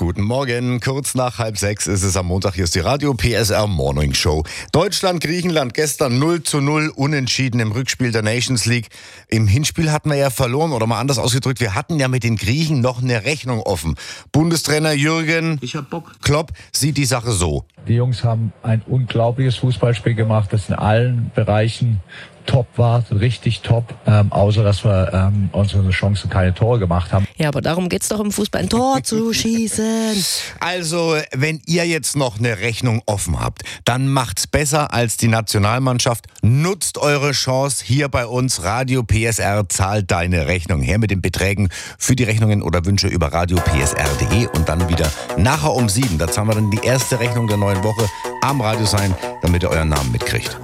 Guten Morgen, kurz nach 5:30 ist es am Montag. Hier ist die Radio PSR Morning Show. Deutschland, Griechenland gestern 0:0 unentschieden im Rückspiel der Nations League. Im Hinspiel hatten wir ja verloren, oder mal anders ausgedrückt, wir hatten ja mit den Griechen noch eine Rechnung offen. Bundestrainer Jürgen Klopp sieht die Sache so. Die Jungs haben ein unglaubliches Fußballspiel gemacht, das in allen Bereichen top war, richtig top, außer dass wir unsere Chancen keine Tore gemacht haben. Ja, aber darum geht's doch im Fußball, ein Tor zu schießen. Also, wenn ihr jetzt noch eine Rechnung offen habt, dann macht's besser als die Nationalmannschaft. Nutzt eure Chance hier bei uns. Radio PSR zahlt deine Rechnung. Her mit den Beträgen für die Rechnungen oder Wünsche über radiopsr.de und dann wieder nachher um 7. Da zahlen wir dann die erste Rechnung der neuen Woche am Radio sein, damit ihr euren Namen mitkriegt.